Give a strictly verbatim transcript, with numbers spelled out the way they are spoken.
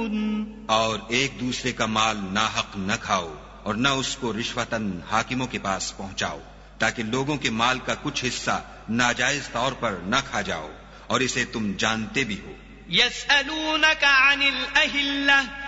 और एक दूसरे का माल नाहक न खाओ और न उसको रिश्वतन हाकिमों के पास पहुंचाओ, ताकि लोगों के माल का कुछ हिस्सा नाजायज तौर पर न खा जाओ, और इसे तुम जानते भी हो। यस्अलूनका अनिल अहिल्लह